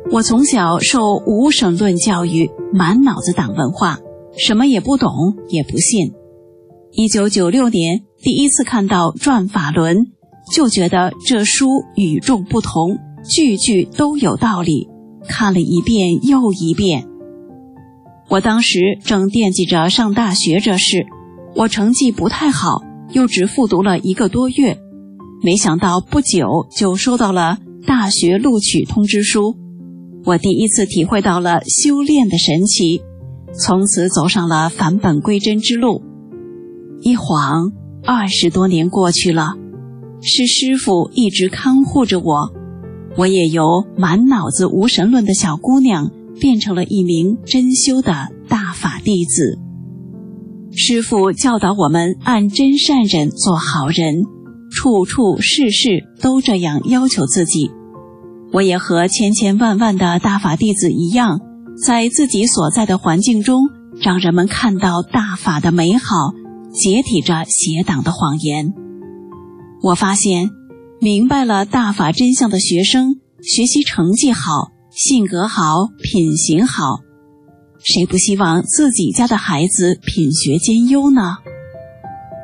我从小受无神论教育，满脑子党文化，什么也不懂，也不信。1996年第一次看到《转法轮》，就觉得这书与众不同，句句都有道理，看了一遍又一遍。我当时正惦记着上大学这事，我成绩不太好，又只复读了1个多月，没想到不久就收到了大学录取通知书。我第一次体会到了修炼的神奇，从此走上了返本归真之路。一晃20多年过去了，是师父一直看护着我，我也由满脑子无神论的小姑娘变成了一名真修的大法弟子。师父教导我们按真善忍做好人，处处事事都这样要求自己。我也和千千万万的大法弟子一样，在自己所在的环境中，让人们看到大法的美好，解体着邪党的谎言。我发现，明白了大法真相的学生，学习成绩好，性格好，品行好。谁不希望自己家的孩子品学兼优呢？